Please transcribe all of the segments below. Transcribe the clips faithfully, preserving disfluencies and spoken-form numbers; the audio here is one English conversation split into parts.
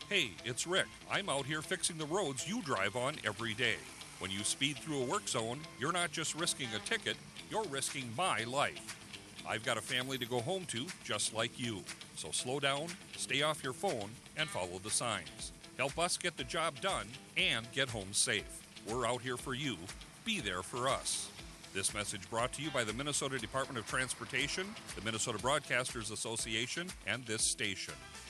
Hey, it's Rick. I'm out here fixing the roads you drive on every day. When you speed through a work zone, you're not just risking a ticket, you're risking my life. I've got a family to go home to just like you. So slow down, stay off your phone, and follow the signs. Help us get the job done and get home safe. We're out here for you. Be there for us. This message brought to you by the Minnesota Department of Transportation, the Minnesota Broadcasters Association, and this station.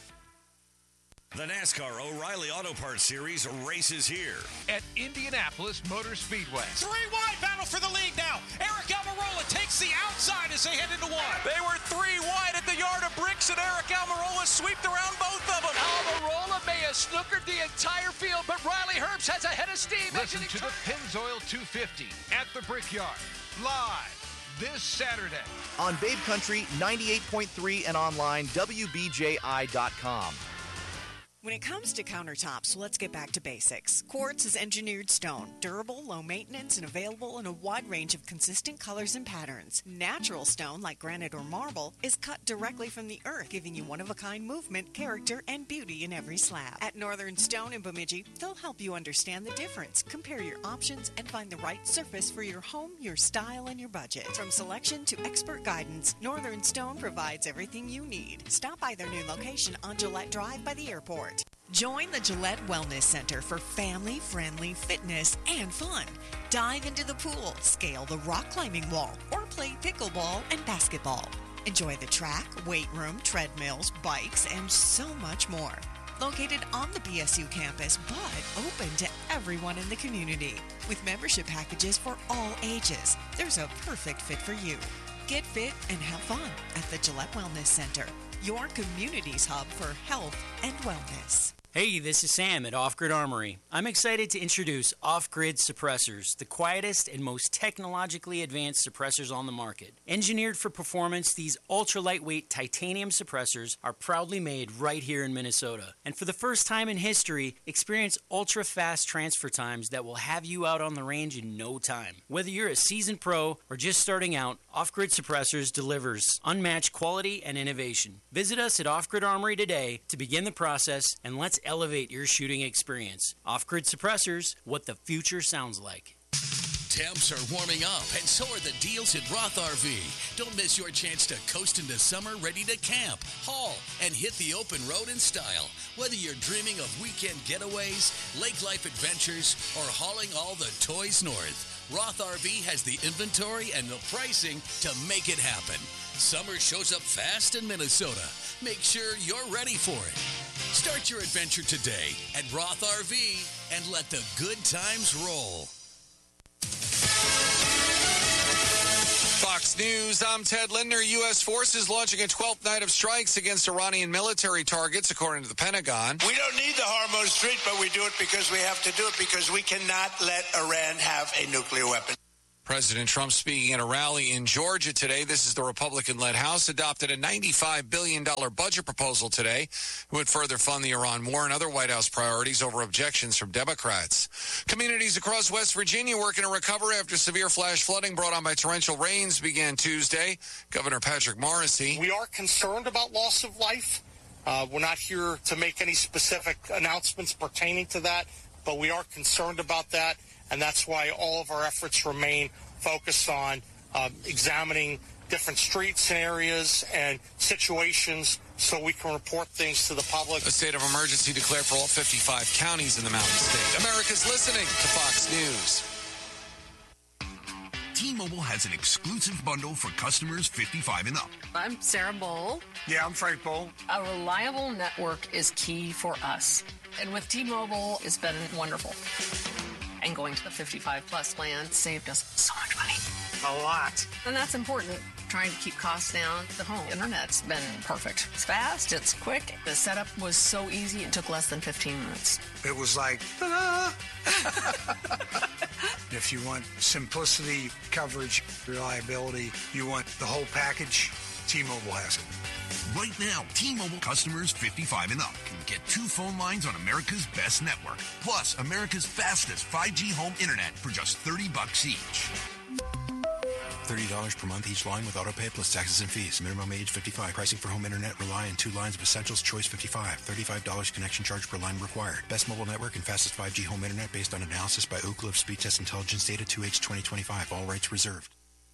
The NASCAR O'Reilly Auto Parts Series races here at Indianapolis Motor Speedway. Three wide battle for the lead now. Aric Almirola takes the outside as they head into one. They were three wide at the yard of bricks, and Aric Almirola swept around both of them. Almirola may have snookered the entire field, but Riley Herbst has a head of steam. Listen to the Pennzoil two fifty at the Brickyard, live this Saturday. On Babe Country, ninety-eight point three and online, W B J I dot com. When it comes to countertops, let's get back to basics. Quartz is engineered stone, durable, low maintenance, and available in a wide range of consistent colors and patterns. Natural stone, like granite or marble, is cut directly from the earth, giving you one-of-a-kind movement, character, and beauty in every slab. At Northern Stone in Bemidji, they'll help you understand the difference, compare your options, and find the right surface for your home, your style, and your budget. From selection to expert guidance, Northern Stone provides everything you need. Stop by their new location on Gillette Drive by the airport. Join the Gillette Wellness Center for family-friendly fitness and fun. Dive into the pool, scale the rock climbing wall, or play pickleball and basketball. Enjoy the track, weight room, treadmills, bikes, and so much more. Located on the B S U campus, but open to everyone in the community. With membership packages for all ages, there's a perfect fit for you. Get fit and have fun at the Gillette Wellness Center, your community's hub for health and wellness. Hey, this is Sam at Off Grid Armory. I'm excited to introduce Off Grid Suppressors, the quietest and most technologically advanced suppressors on the market. Engineered for performance, these ultra-lightweight titanium suppressors are proudly made right here in Minnesota. And for the first time in history, experience ultra-fast transfer times that will have you out on the range in no time. Whether you're a seasoned pro or just starting out, Off Grid Suppressors delivers unmatched quality and innovation. Visit us at Off Grid Armory today to begin the process, and let's elevate your shooting experience. Off-Grid Suppressors, what the future sounds like. Temps are warming up, and so are the deals at Roth R V. Don't miss your chance to coast into summer ready to camp, haul, and hit the open road in style. Whether you're dreaming of weekend getaways, lake life adventures, or hauling all the toys north, Roth R V has the inventory and the pricing to make it happen. Summer shows up fast in Minnesota. Make sure you're ready for it. Start your adventure today at Roth R V and let the good times roll. Fox News, I'm Ted Linder. U S forces launching a twelfth night of strikes against Iranian military targets, according to the Pentagon. We don't need the Hormuz Strait, but we do it because we have to do it because we cannot let Iran have a nuclear weapon. President Trump speaking at a rally in Georgia today. This is the Republican-led House adopted a ninety-five billion dollars budget proposal today. It would further fund the Iran war and other White House priorities over objections from Democrats. Communities across West Virginia working to recover after severe flash flooding brought on by torrential rains began Tuesday. Governor Patrick Morrisey. We are concerned about loss of life. Uh, we're not here to make any specific announcements pertaining to that, but we are concerned about that. And that's why all of our efforts remain focused on um, examining different streets and areas and situations so we can report things to the public. A state of emergency declared for all fifty-five counties in the Mountain State. America's listening to Fox News. T-Mobile has an exclusive bundle for customers fifty-five and up. I'm Sarah Bowl. Yeah, I'm Frank Bowl. A reliable network is key for us. And with T-Mobile, it's been wonderful. And going to the fifty-five plus plan saved us so much money. A lot. And that's important. Trying to keep costs down. The home internet's been perfect. It's fast, it's quick. The setup was so easy, it took less than fifteen minutes. It was like, ta-da! If you want simplicity, coverage, reliability, you want the whole package, T-Mobile has it. Right now, T-Mobile customers fifty-five and up can get two phone lines on America's best network, plus America's fastest five G home internet for just thirty bucks each. thirty dollars per month each line with auto pay plus taxes and fees. Minimum age fifty-five. Pricing for home internet rely on two lines of Essentials Choice fifty-five. thirty-five dollars connection charge per line required. Best mobile network and fastest five G home internet based on analysis by Ookla of Speed Test Intelligence Data two H twenty twenty-five. All rights reserved.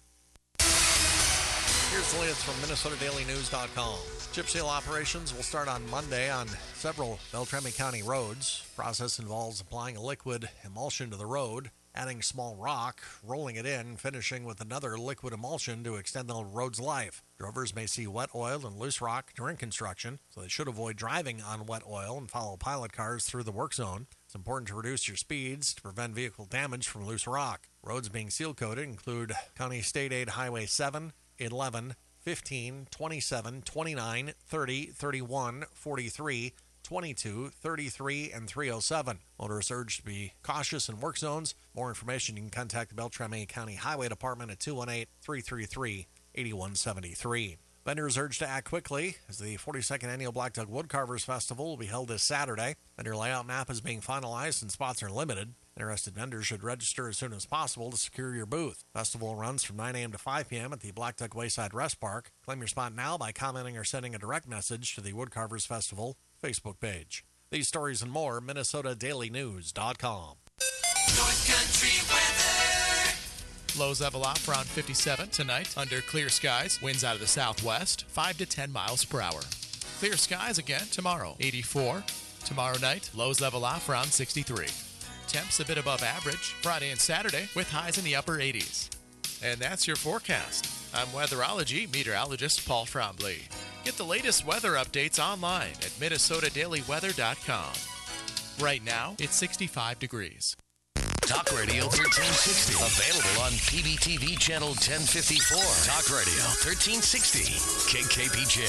Here's the latest from Minnesota Daily News dot com. Chip seal operations will start on Monday on several Beltrami County roads. Process involves applying a liquid emulsion to the road, adding small rock, rolling it in, finishing with another liquid emulsion to extend the road's life. Drivers may see wet oil and loose rock during construction, so they should avoid driving on wet oil and follow pilot cars through the work zone. It's important to reduce your speeds to prevent vehicle damage from loose rock. Roads being seal-coated include County State Aid Highway seven, eleven, fifteen, twenty-seven, twenty-nine, thirty, thirty-one, forty-three, twenty-two, thirty-three, and three oh seven. Motorists urged to be cautious in work zones. More information, you can contact the Beltrami County Highway Department at two one eight, three three three, eight one seven three. Vendors urged to act quickly as the forty-second Annual Black Duck Woodcarvers Festival will be held this Saturday. Vendor layout map is being finalized and spots are limited. Interested vendors should register as soon as possible to secure your booth. Festival runs from nine a.m. to five p.m. at the Black Duck Wayside Rest Park. Claim your spot now by commenting or sending a direct message to the Woodcarvers Festival Facebook page. These stories and more, Minnesota Daily News dot com. North Country weather. Lows level off around fifty-seven tonight under clear skies. Winds out of the southwest, five to ten miles per hour. Clear skies again tomorrow, eighty-four. Tomorrow night, lows level off around sixty-three. Temps a bit above average Friday and Saturday with highs in the upper eighties. And that's your forecast. I'm weatherology meteorologist Paul Trombley. Get the latest weather updates online at Minnesota Daily Weather dot com. Right now, it's sixty-five degrees. Talk Radio thirteen sixty. Available on P B T V Channel ten fifty-four. Talk Radio thirteen sixty. K K P J.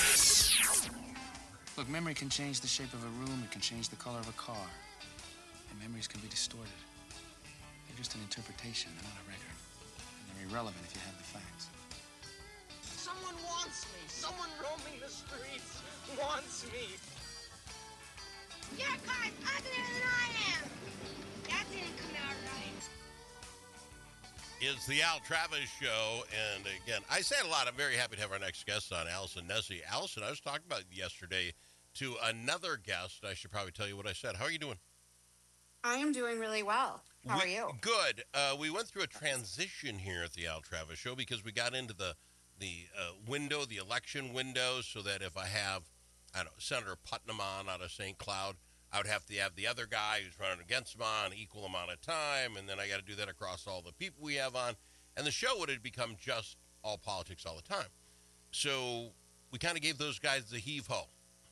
Look, memory can change the shape of a room. It can change the color of a car. And memories can be distorted. They're just an interpretation. They're not a record. And they're irrelevant if you have the facts. Someone wants me. Someone roaming the streets wants me. Your car's uglier than I am. That didn't come out right. It's the Al Travis Show, and again, I said a lot. I'm very happy to have our next guest on, Allison Nessie. Allison, I was talking about yesterday to another guest. I should probably tell you what I said. How are you doing? I am doing really well. How we, are you? Good. Uh, we went through a transition here at the Al Travis Show because we got into the the uh, window, the election window, so that if I have, I don't know, Senator Putnam on out of Saint Cloud, I would have to have the other guy who's running against him on equal amount of time, and then I got to do that across all the people we have on, and the show would have become just all politics all the time. So we kind of gave those guys the heave-ho.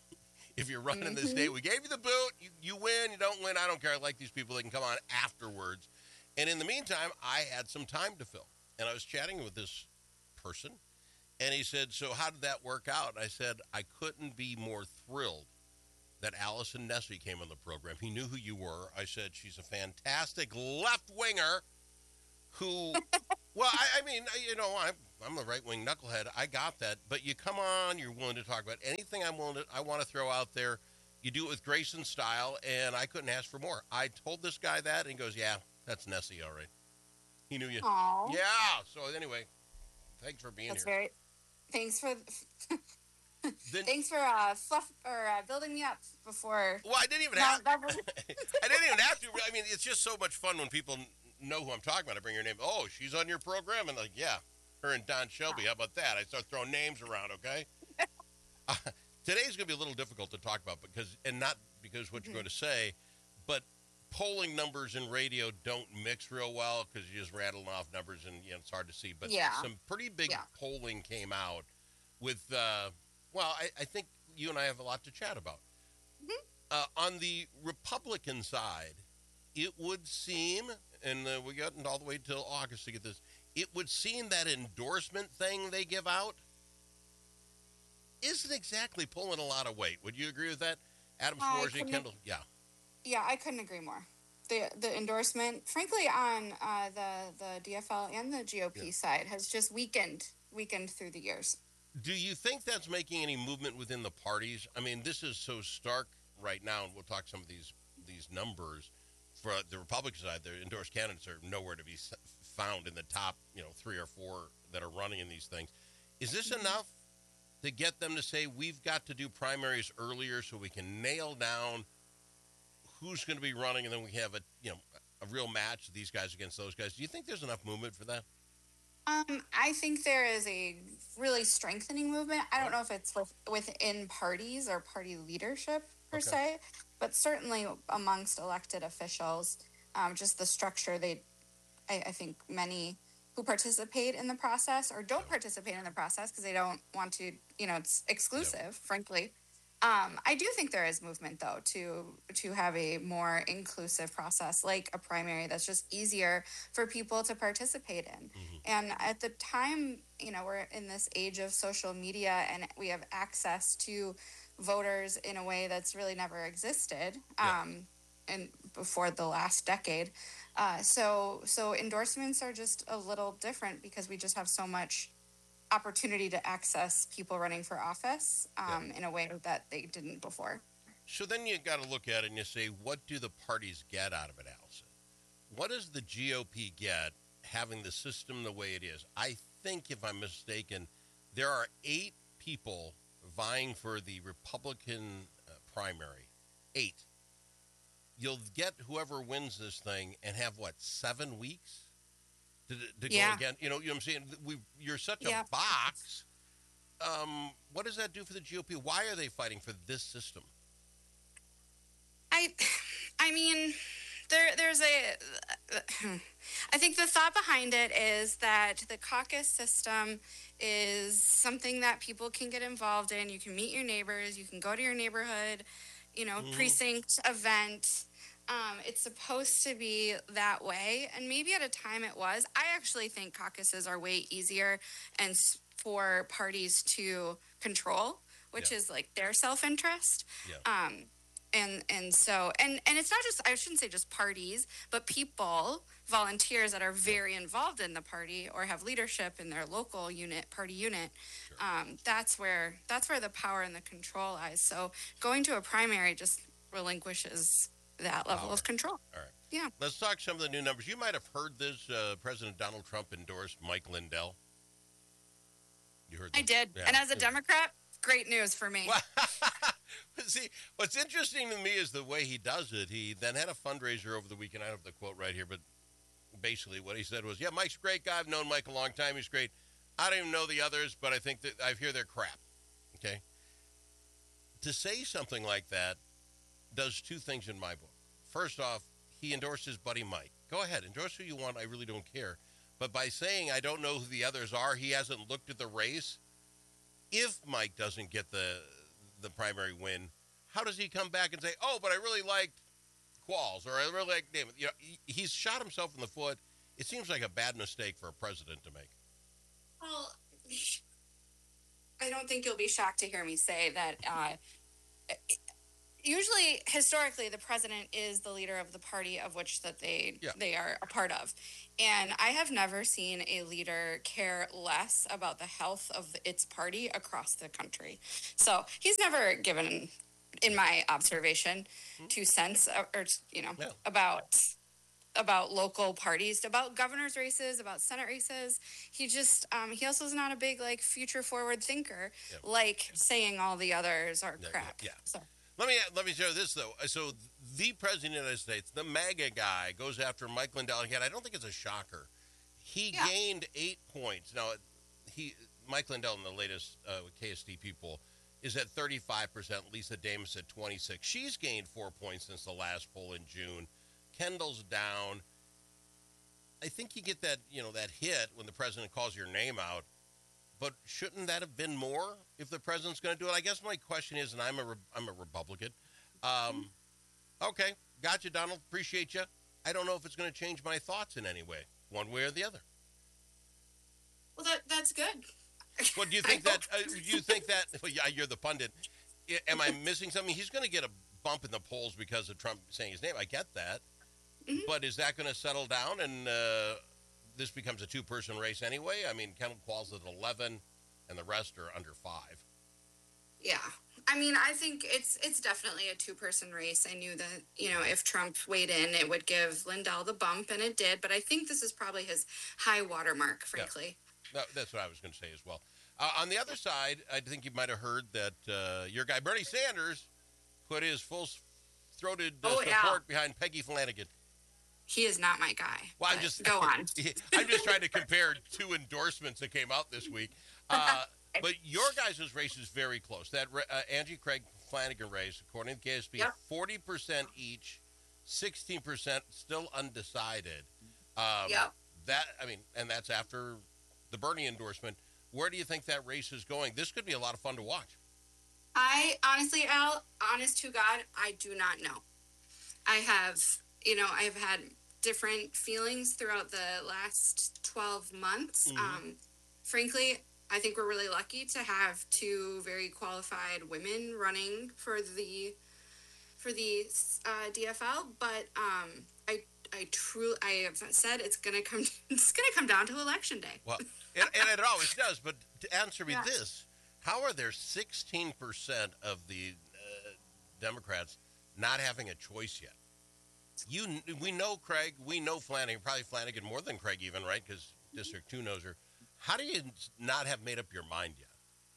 If you're running mm-hmm. this state, we gave you the boot. You, you win, you don't win. I don't care. I like these people. They can come on afterwards. And in the meantime, I had some time to fill. And I was chatting with this person, and he said, so how did that work out? And I said, I couldn't be more thrilled that Allison Nessie came on the program. He knew who you were. I said, she's a fantastic left-winger who, well, I, I mean, you know, I'm, I'm a right-wing knucklehead. I got that. But you come on, you're willing to talk about anything I'm willing to, I want to throw out there. You do it with grace and style, and I couldn't ask for more. I told this guy that, and he goes, yeah, that's Nessie, all right. He knew you. Aww. Yeah. So anyway, thanks for being That's here. Very, thanks for... Then, Thanks for uh, fluff or uh, building me up before. Well, I didn't even have. I didn't even have to. I mean, it's just so much fun when people know who I'm talking about. I bring your name. Oh, she's on your program, and like, yeah, her and Don Shelby. How about that? I start throwing names around. Okay. uh, today's going to be a little difficult to talk about because, and not because what you're mm-hmm. going to say, but polling numbers in radio don't mix real well because you're just rattling off numbers and you know, it's hard to see. But yeah. some pretty big yeah. polling came out with. Uh, Well, I, I think you and I have a lot to chat about. Mm-hmm. Uh, on the Republican side, it would seem, and uh, we got all the way till August to get this, it would seem that endorsement thing they give out isn't exactly pulling a lot of weight. Would you agree with that? Adam Schwarzy, Kendall, yeah. Yeah, I couldn't agree more. The the endorsement, frankly, on uh, the, the D F L and the G O P yeah. side has just weakened, weakened through the years. Do you think that's making any movement within the parties? I mean, this is so stark right now, and we'll talk some of these these numbers. For the Republican side, their endorsed candidates are nowhere to be found in the top, you know, three or four that are running in these things. Is this enough to get them to say we've got to do primaries earlier so we can nail down who's going to be running, and then we have a, you know, a real match, these guys against those guys? Do you think there's enough movement for that? Um, I think there is a really strengthening movement. I don't know if it's with, within parties or party leadership per Okay. se, but certainly amongst elected officials, um, just the structure. They, I, I think many who participate in the process or don't participate in the process because they don't want to, you know, it's exclusive, frankly. Um, I do think there is movement, though, to to have a more inclusive process, like a primary that's just easier for people to participate in. And at the time, you know, we're in this age of social media, and we have access to voters in a way that's really never existed, um, and before the last decade. Uh, so so endorsements are just a little different because we just have so much opportunity to access people running for office um, in a way that they didn't before. So then you got to look at it and you say, what do the parties get out of it, Allison? What does the G O P get having the system the way it is? I think, if I'm mistaken, there are eight people vying for the Republican uh, primary. Eight. You'll get whoever wins this thing and have, what, seven weeks? To, to Yeah. go again, you know, you know what I'm saying? We, you're such a Yeah. box. Um, what does that do for the G O P? Why are they fighting for this system? I, I mean, there, there's a, I think the thought behind it is that the caucus system is something that people can get involved in. You can meet your neighbors, you can go to your neighborhood, you know, Mhm. precinct event. Um, it's supposed to be that way, and maybe at a time it was. I actually think caucuses are way easier and s- for parties to control, which Yeah. is like their self-interest. Yeah. Um, and and so and and it's not just, I shouldn't say just parties, but people, volunteers that are very involved in the party or have leadership in their local unit, party unit. Um, that's where that's where the power and the control lies. So going to a primary just relinquishes that level Power. of control. All right. Yeah. Let's talk some of the new numbers. You might have heard this. Uh, President Donald Trump endorsed Mike Lindell. You heard that? I did. Yeah. And as a Democrat, great news for me. See, what's interesting to me is the way he does it. He then had a fundraiser over the weekend. I don't have the quote right here, but basically what he said was, yeah, Mike's a great guy. I've known Mike a long time. He's great. I don't even know the others, but I think that I hear they're crap. Okay? To say something like that does two things in my book. First off, he endorsed his buddy Mike. Go ahead, endorse who you want. I really don't care. But by saying I don't know who the others are, he hasn't looked at the race. If Mike doesn't get the the primary win, how does he come back and say, oh, but I really liked Qualls, or I really like David? You know, he, he's shot himself in the foot. It seems like a bad mistake for a president to make. Well, I don't think you'll be shocked to hear me say that uh, usually, historically, the president is the leader of the party of which that they Yeah. they are a part of. And I have never seen a leader care less about the health of its party across the country. So he's never given, in my observation, two cents or, or you know, about about local parties, about governor's races, about senate races. He just, um, he also is not a big, like, future forward thinker, like saying all the others are Yeah, crap. yeah. So. Let me let me share this, though. So the president of the United States, the MAGA guy, goes after Mike Lindell again. I don't think it's a shocker. He Yeah. gained eight points. Now, he Mike Lindell in the latest uh, K S D P poll is at thirty-five percent. Lisa Davis at twenty-six. She's gained four points since the last poll in June. Kendall's down. I think you get that, you know, that hit when the president calls your name out. But shouldn't that have been more if the president's going to do it? I guess my question is, and I'm a, Re- I'm a Republican. Um, okay, got you, Donald. Appreciate you. I don't know if it's going to change my thoughts in any way, one way or the other. Well, that that's good. Well, do you think that? Uh, do you think that? Well, yeah, you're the pundit. I- Am I missing something? He's going to get a bump in the polls because of Trump saying his name. I get that, Mm-hmm. but is that going to settle down and uh, this becomes a two-person race anyway? I mean, Kendall Qualls at eleven, and the rest are under five. Yeah. I mean, I think it's it's definitely a two-person race. I knew that, you know, if Trump weighed in, it would give Lindell the bump, and it did. But I think this is probably his high watermark, frankly. Yeah. No, that's what I was going to say as well. Uh, on the other side, I think you might have heard that uh, your guy, Bernie Sanders, put his full-throated uh, Oh, support yeah. behind Peggy Flanagan. He is not my guy. Well, I'm but just go on. I'm just trying to compare two endorsements that came out this week. Uh, but your guys' race is very close. That uh, Angie Craig Flanagan race, according to K S B, Yep. forty percent each, sixteen percent still undecided. Um, Yep. That I mean, and that's after the Bernie endorsement. Where do you think that race is going? This could be a lot of fun to watch. I honestly, Al, honest to God, I do not know. I have, you know, I've had different feelings throughout the last twelve months. Mhm. Um, frankly, I think we're really lucky to have two very qualified women running for the for the uh, D F L. But um, I, I truly, I have said it's gonna come. It's gonna come down to election day. Well, and, and it always does. But to answer me Yeah. this, how are there sixteen percent of the uh, Democrats not having a choice yet? You, we know Craig, we know Flanagan, probably Flanagan more than Craig even, right? Because District two knows her. How do you not have made up your mind yet?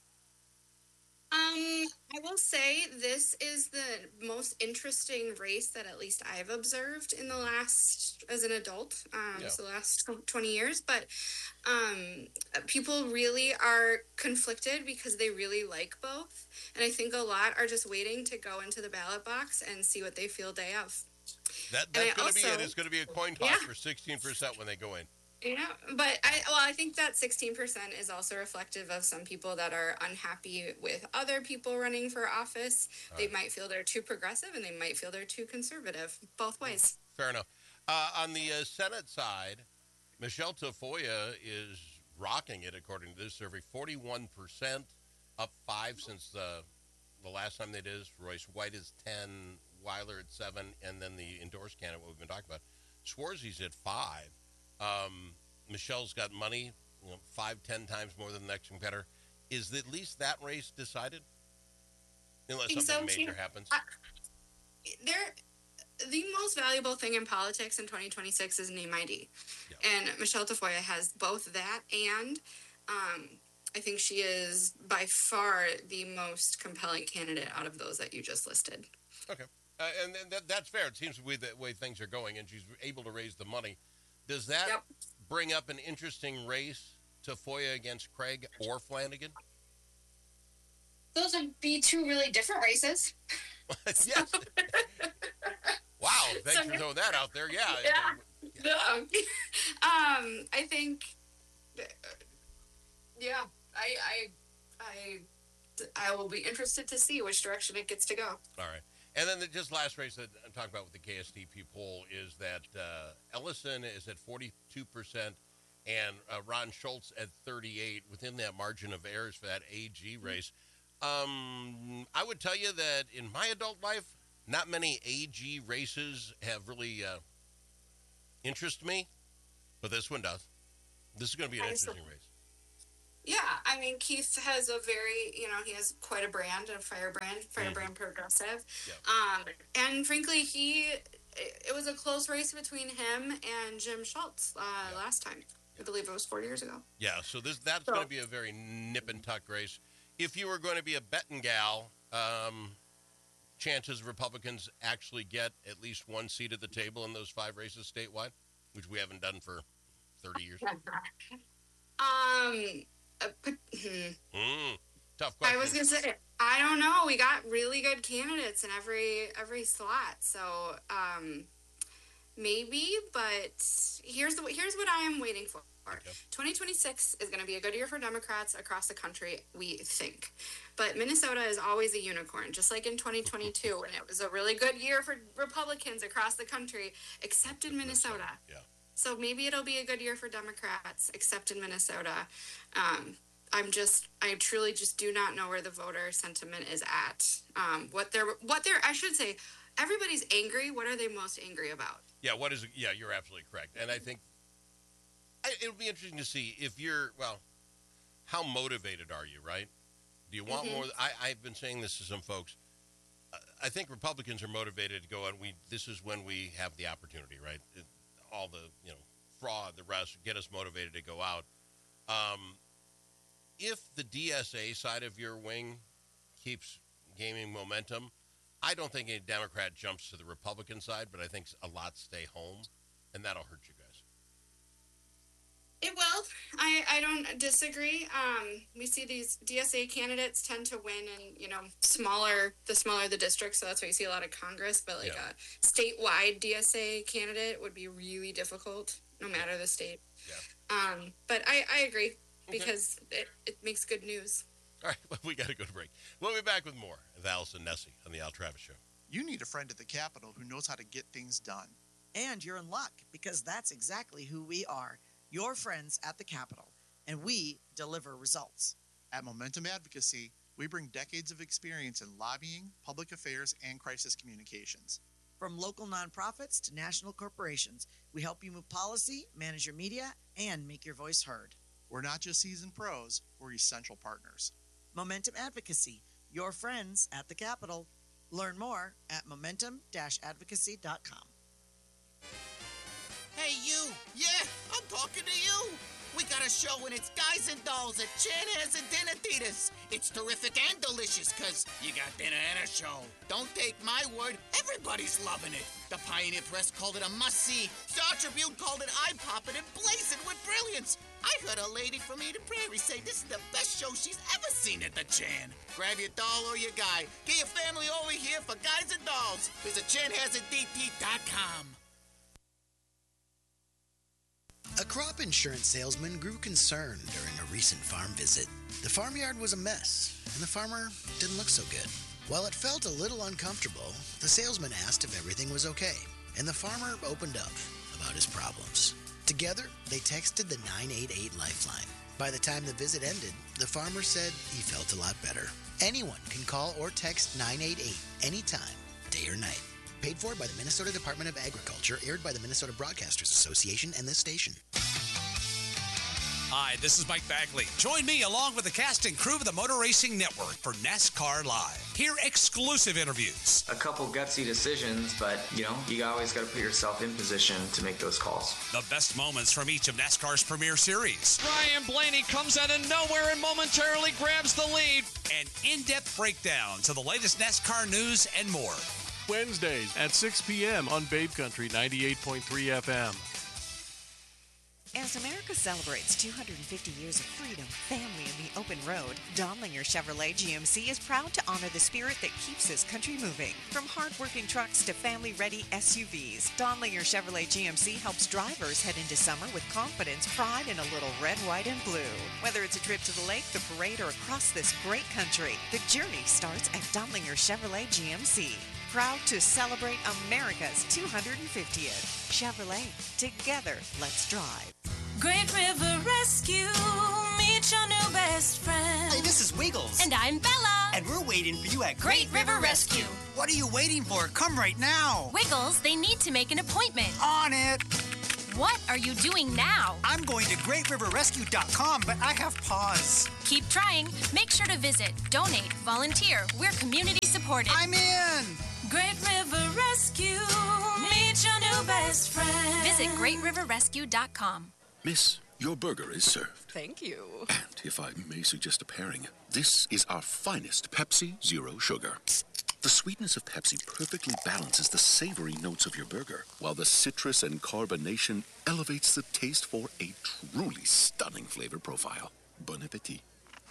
Um, I will say this is the most interesting race that at least I've observed in the last, as an adult, um, Yeah. so the last twenty years. But um, people really are conflicted because they really like both. And I think a lot are just waiting to go into the ballot box and see what they feel day of. That, And I that's going to be also- it. It's going to be a coin toss Yeah. for sixteen percent when they go in. Yeah, but I well, I think that sixteen percent is also reflective of some people that are unhappy with other people running for office. All They right. might feel they're too progressive, and they might feel they're too conservative. Both ways. Fair enough. Uh, on the uh, Senate side, Michelle Tafoya is rocking it, according to this survey. forty-one percent, up five since the the last time they did this. Royce White is ten, Weiler at seven, and then the endorsed candidate, what we've been talking about. Swarzy's at five. Um, Michelle's got money, you know, five, ten times more than the next competitor. Is at least that race decided? Unless think something so, too. major happens. I- There, the most valuable thing in politics in twenty twenty-six is name I D, and Michelle Tafoya has both that and um, I think she is by far the most compelling candidate out of those that you just listed. Okay. Uh, and and that, that's fair. It seems to be the way things are going, and she's able to raise the money. Does that bring up an interesting race, Tafoya against Craig or Flanagan? Those would be two really different races. Yes. Wow. Thanks So- for throwing that out there. Yeah. Yeah. Um, um, I think. uh, Yeah, I, I, I, I will be interested to see which direction it gets to go. All right. And then the just last race that I'm talking about with the K S T P poll is that uh, Ellison is at forty-two percent and uh, Ron Schultz at thirty-eight within that margin of errors for that A G race. Um, I would tell you that in my adult life, not many A G races have really uh, interested me, but this one does. This is going to be an I see. interesting race. Yeah, I mean, Keith has a very, you know, he has quite a brand, a firebrand, firebrand progressive. Um, and frankly, he, it, it was a close race between him and Jim Schultz uh, last time. I believe it was four years ago. Yeah, so this that's So- going to be a very nip and tuck race. If you were going to be a betting gal, um, chances Republicans actually get at least one seat at the table in those five races statewide, which we haven't done for thirty years. Um, uh, but- hmm. Mm, tough I question. was gonna say, I don't know. We got really good candidates in every every slot, so um, maybe. But here's the here's what I am waiting for. twenty twenty-six is going to be a good year for Democrats across the country, we think. But Minnesota is always a unicorn, just like in twenty twenty-two, and it was a really good year for Republicans across the country, except in Minnesota. Yeah. So maybe it'll be a good year for Democrats, except in Minnesota. Um, I'm just, I truly just do not know where the voter sentiment is at. Um, what they're, what they're, I should say, everybody's angry. What are they most angry about? Yeah, what is? Yeah, you're absolutely correct, and I think I, it'll be interesting to see if you're well. How motivated are you, right? Do you want Mhm. more? I, I've been saying this to some folks. Uh, I think Republicans are motivated to go and we. This is when we have the opportunity, right? It, all the you know fraud, the rest, get us motivated to go out. Um, if the D S A side of your wing keeps gaining momentum, I don't think any Democrat jumps to the Republican side, but I think a lot stay home, and that'll hurt you guys. It will. I, I don't disagree. Um, we see these D S A candidates tend to win in, you know, smaller, the smaller the district. So that's why you see a lot of Congress. But like Yeah. a statewide D S A candidate would be really difficult, no matter the state. Yeah. Um, but I, I agree Okay. because it, it makes good news. All right, well, we got to go to break. We'll be back with more of Allison Nessie on the Al Travis Show. You need a friend at the Capitol who knows how to get things done. And you're in luck, because that's exactly who we are. Your friends at the Capitol, and we deliver results. At Momentum Advocacy, we bring decades of experience in lobbying, public affairs, and crisis communications. From local nonprofits to national corporations, we help you move policy, manage your media, and make your voice heard. We're not just seasoned pros, we're essential partners. Momentum Advocacy, your friends at the Capitol. Learn more at momentum dash advocacy dot com. Hey, you! Yeah, I'm talking to you! We got a show and it's Guys and Dolls at Chanhassen and Dinner Theaters. It's terrific and delicious because you got dinner and a show. Don't take my word, everybody's loving it. The Pioneer Press called it a must-see. Star Tribune called it eye-popping and blazing with brilliance. I heard a lady from Eden Prairie say this is the best show she's ever seen at the Chan. Grab your doll or your guy. Get your family over here for Guys and Dolls. Visit chanhassen d t dot com. A crop insurance salesman grew concerned during a recent farm visit. The farmyard was a mess, and the farmer didn't look so good. While it felt a little uncomfortable, the salesman asked if everything was okay, and the farmer opened up about his problems. Together, they texted the nine eight eight Lifeline. By the time the visit ended, the farmer said he felt a lot better. Anyone can call or text nine eight eight anytime, day or night. Paid for by the Minnesota Department of Agriculture, aired by the Minnesota Broadcasters Association and this station. Hi, this is Mike Bagley. Join me along with the cast and crew of the Motor Racing Network for NASCAR Live. Hear exclusive interviews. A couple gutsy decisions, but, you know, you always got to put yourself in position to make those calls. The best moments from each of NASCAR's premier series. Ryan Blaney comes out of nowhere and momentarily grabs the lead. And in-depth breakdowns of the latest NASCAR news and more. Wednesdays at six p.m. on Babe Country ninety-eight point three F M. As America celebrates two hundred fifty years of freedom, family, and the open road, Donlinger Chevrolet G M C is proud to honor the spirit that keeps this country moving. From hard-working trucks to family-ready S U Vs, Donlinger Chevrolet G M C helps drivers head into summer with confidence, pride, and a little red, white, and blue. Whether it's a trip to the lake, the parade, or across this great country, the journey starts at Donlinger Chevrolet G M C. Proud to celebrate America's two hundred fiftieth. Chevrolet, together, let's drive. Great River Rescue, meet your new best friend. Hey, this is Wiggles. And I'm Bella. And we're waiting for you at Great River Rescue. What are you waiting for? Come right now. Wiggles, they need to make an appointment. On it. What are you doing now? I'm going to great river rescue dot com, but I have pause. Keep trying. Make sure to visit, donate, volunteer. We're community supported. I'm in. Great River Rescue, meet your new best friend. Visit great river rescue dot com. Miss, your burger is served. Thank you. And if I may suggest a pairing, this is our finest Pepsi Zero Sugar. The sweetness of Pepsi perfectly balances the savory notes of your burger, while the citrus and carbonation elevates the taste for a truly stunning flavor profile. Bon appetit.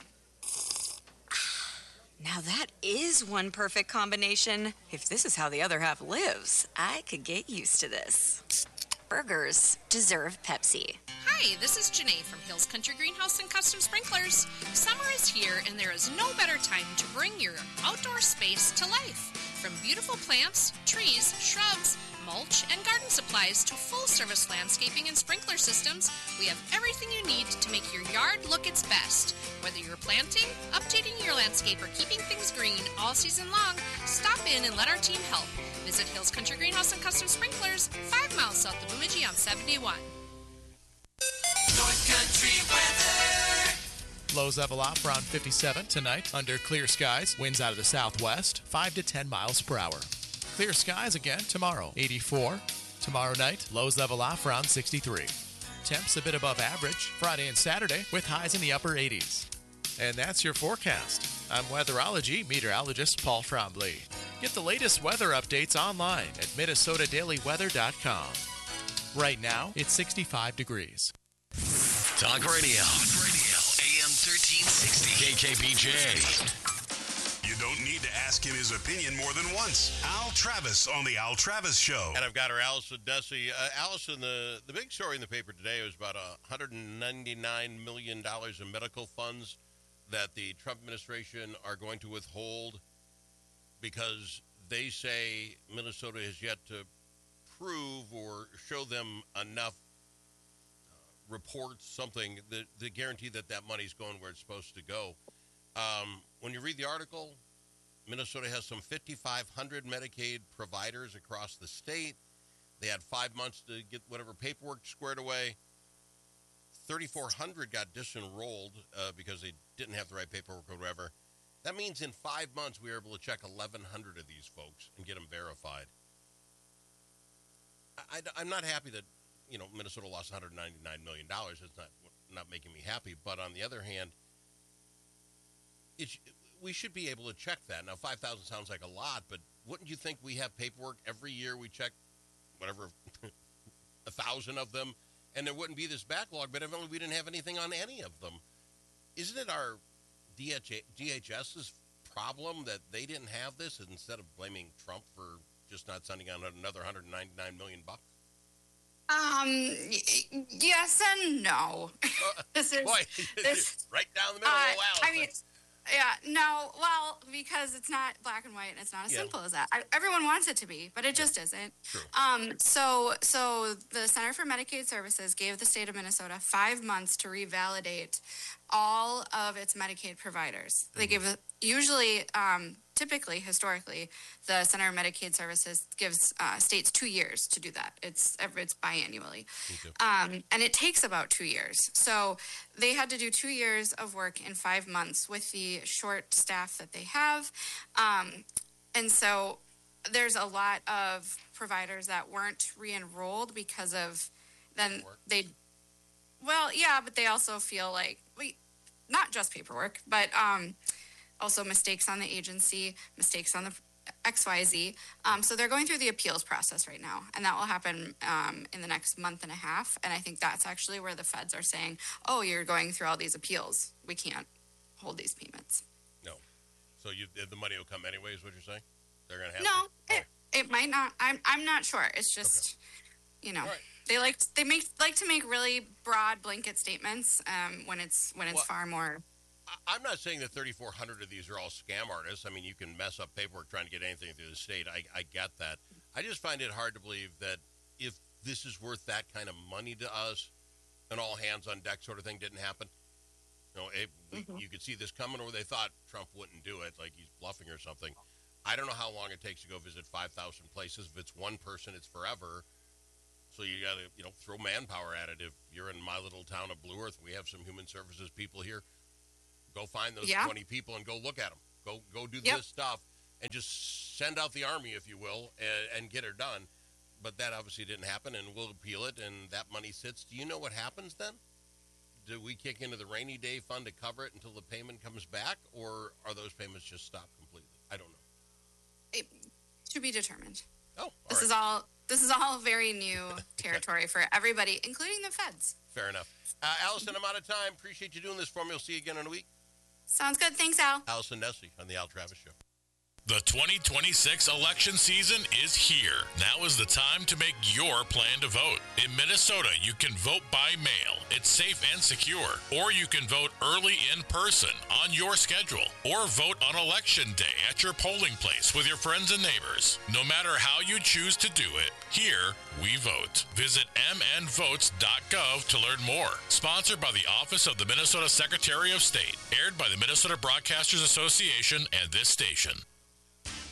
Now that is one perfect combination. If this is how the other half lives, I could get used to this. Burgers deserve Pepsi. Hi, this is Janae from Hills Country Greenhouse and Custom Sprinklers. Summer is here, and there is no better time to bring your outdoor space to life. From beautiful plants, trees, shrubs, mulch, and garden supplies to full-service landscaping and sprinkler systems, we have everything you need to make your yard look its best. Whether you're planting, updating your landscape, or keeping things green all season long, stop in and let our team help. Visit Hills Country Greenhouse and Custom Sprinklers, five miles south of Bemidji on seventy-one. North Country weather. Lows level off around fifty-seven tonight under clear skies. Winds out of the southwest, five to ten miles per hour. Clear skies again tomorrow, eighty-four. Tomorrow night, lows level off around sixty-three. Temps a bit above average Friday and Saturday with highs in the upper eighties. And that's your forecast. I'm weatherology meteorologist Paul Trombley. Get the latest weather updates online at Minnesota Daily Weather dot com. Right now, it's sixty-five degrees. Talk radio. Talk radio. A M thirteen sixty. K K B J. You don't need to ask him his opinion more than once. Al Travis on the Al Travis Show. And I've got her, Allison Dessy. Uh, Allison, the, the big story in the paper today was about one hundred ninety-nine million dollars in medical funds that the Trump administration are going to withhold because they say Minnesota has yet to prove or show them enough uh, reports, something that, that guarantee that that money's going where it's supposed to go. Um, when you read the article, Minnesota has some fifty-five hundred Medicaid providers across the state. They had five months to get whatever paperwork squared away. thirty-four hundred got disenrolled uh, because they didn't have the right paperwork or whatever. That means in five months we were able to check eleven hundred of these folks and get them verified. I, I'm not happy that, you know, Minnesota lost one hundred ninety-nine million dollars. It's not not making me happy. But on the other hand, it's, we should be able to check that. Now, five thousand sounds like a lot, but wouldn't you think we have paperwork every year? We check whatever, a thousand of them, and there wouldn't be this backlog, but evidently we didn't have anything on any of them. Isn't it our D H S's problem that they didn't have this instead of blaming Trump for just not sending out another one hundred ninety-nine million bucks? Um, y- yes and no. this is Boy, this, right down the middle. uh, Oh, wow. I mean, yeah, no, well, because it's not black and white and it's not as Yeah. simple as that. I, everyone wants it to be, but it just isn't. True. Um, so, so the Center for Medicaid Services gave the state of Minnesota five months to revalidate all of its Medicaid providers. They give usually, um, typically, historically, the Center for Medicaid Services gives uh, states two years to do that. It's it's biannually, um, and it takes about two years. So they had to do two years of work in five months with the short staff that they have, um, and so there's a lot of providers that weren't re-enrolled because of then they. Well, yeah, but they also feel like we, not just paperwork, but um, also mistakes on the agency, mistakes on the X Y Z. Um, so they're going through the appeals process right now, and that will happen um, in the next month and a half. And I think that's actually where the feds are saying, "Oh, you're going through all these appeals. We can't hold these payments." No. So you, the money will come anyways. What you're saying? They're going to have. No, to? it, it might not. I'm I'm not sure. It's just, okay. you know. They like they make like to make really broad blanket statements um, when it's when it's Well, far more. I'm not saying that thirty-four hundred of these are all scam artists. I mean, you can mess up paperwork trying to get anything through the state. I, I get that. I just find it hard to believe that if this is worth that kind of money to us, an all hands on deck sort of thing didn't happen. You know, it, we, Mm-hmm. you could see this coming, or they thought Trump wouldn't do it, like he's bluffing or something. I don't know how long it takes to go visit five thousand places. If it's one person, it's forever. So you got to, you know, throw manpower at it. If you're in my little town of Blue Earth, we have some human services people here. Go find those Yeah. twenty people and go look at them. Go go do Yep. this stuff and just send out the army, if you will, and, and get it done. But that obviously didn't happen, and we'll appeal it, and that money sits. Do you know what happens then? Do we kick into the rainy day fund to cover it until the payment comes back, or are those payments just stopped completely? I don't know. It, to be determined. Oh, all this right. is all this is all very new territory for everybody, including the feds. Fair enough. Uh, Allison, I'm out of time. Appreciate you doing this for me. We'll see you again in a week. Sounds good. Thanks, Al. Allison Nessie on the Al Travis Show. The twenty twenty-six election season is here. Now is the time to make your plan to vote. In Minnesota, you can vote by mail. It's safe and secure. Or you can vote early in person on your schedule. Or vote on election day at your polling place with your friends and neighbors. No matter how you choose to do it, here we vote. Visit m n votes dot gov to learn more. Sponsored by the Office of the Minnesota Secretary of State. Aired by the Minnesota Broadcasters Association and this station.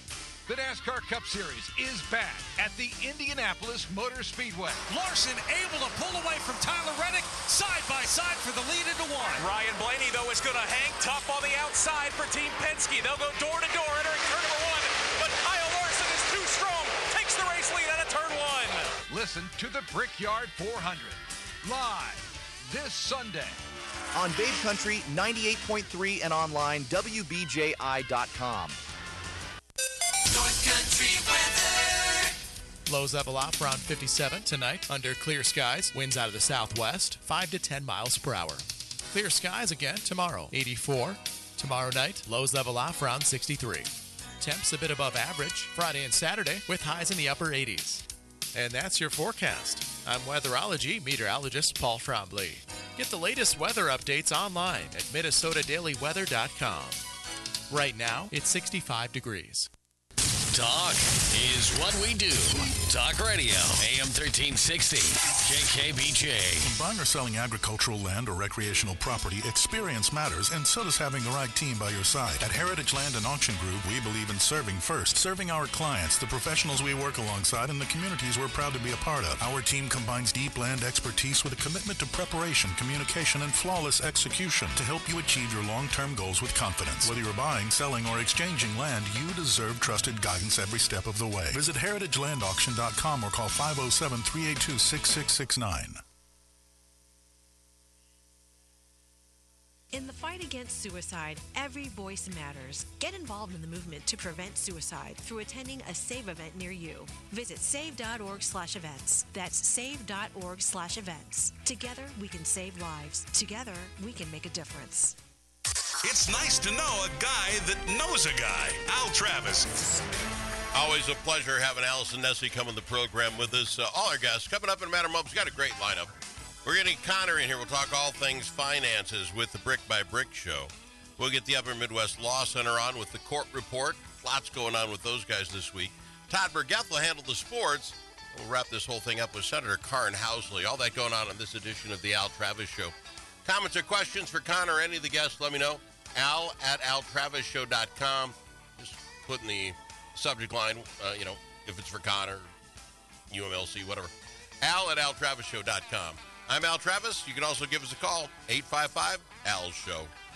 The NASCAR Cup Series is back at the Indianapolis Motor Speedway. Larson able to pull away from Tyler Reddick, side by side for the lead into one. Ryan Blaney, though, is going to hang tough on the outside for Team Penske. They'll go door to door entering turn number one, but Kyle Larson is too strong, takes the race lead out of turn one. Listen to the Brickyard four hundred live this Sunday on Babe Country ninety-eight point three and online W B J I dot com. North Country weather. Lows level off around fifty-seven tonight under clear skies. Winds out of the southwest, five to ten miles per hour. Clear skies again tomorrow, eighty-four. Tomorrow night, lows level off around sixty-three. Temps a bit above average Friday and Saturday with highs in the upper eighties. And that's your forecast. I'm weatherology meteorologist Paul Trombley. Get the latest weather updates online at Minnesota Daily Weather dot com. Right now, it's sixty-five degrees. Talk is what we do. Talk Radio, A M thirteen sixty, K K B J. When buying or selling agricultural land or recreational property, experience matters, and so does having the right team by your side. At Heritage Land and Auction Group, we believe in serving first, serving our clients, the professionals we work alongside, and the communities we're proud to be a part of. Our team combines deep land expertise with a commitment to preparation, communication, and flawless execution to help you achieve your long-term goals with confidence. Whether you're buying, selling, or exchanging land, you deserve trusted guidance every step of the way. Visit heritage land auction dot com or call five oh seven, three eight two, six six six nine. In the fight against suicide, every voice matters. Get involved in the movement to prevent suicide through attending a SAVE event near you. Visit save dot org slash events. That's save dot org slash events. Together, we can save lives. Together, we can make a difference. It's nice to know a guy that knows a guy. Al Travis. Always a pleasure having Allison Nessie come on the program with us. Uh, all our guests coming up in a matter of moments. We've got a great lineup. We're getting Connor in here. We'll talk all things finances with the Brick by Brick show. We'll get the Upper Midwest Law Center on with the court report. Lots going on with those guys this week. Todd Burgeth will handle the sports. We'll wrap this whole thing up with Senator Karin Housley. All that going on in this edition of the Al Travis Show. Comments or questions for Connor or any of the guests, let me know. Al at al travis show dot com. Just put in the subject line, uh, you know, if it's for Connor, U M L C, whatever. Al at al travis show dot com. I'm Al Travis. You can also give us a call, eight five five, A L show.